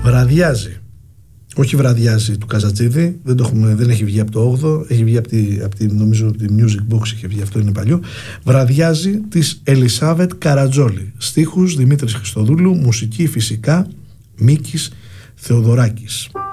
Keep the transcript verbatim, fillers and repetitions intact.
Βραδιάζει. Όχι βραδιάζει του Καζατζίδη, δεν, το έχουμε, δεν έχει βγει από το όγδοο, έχει βγει από τη, από τη, νομίζω από τη Music Box είχε βγει, αυτό είναι παλιό. Βραδιάζει της Ελισάβετ Καρατζόλη. Στίχους Δημήτρης Χριστοδούλου, μουσική φυσικά Μίκης Θεοδωράκης.